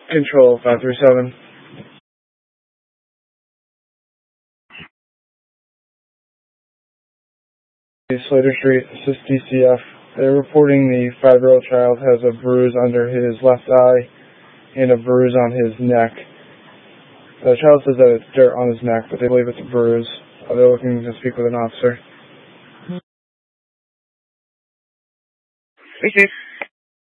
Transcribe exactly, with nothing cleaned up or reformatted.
Control five three seven. Slater Street, assist D C F. They're reporting the five-year-old child has a bruise under his left eye and a bruise on his neck. The child says that it's dirt on his neck, but they believe it's a bruise. Uh, they're looking to speak with an officer. Hey, Steve.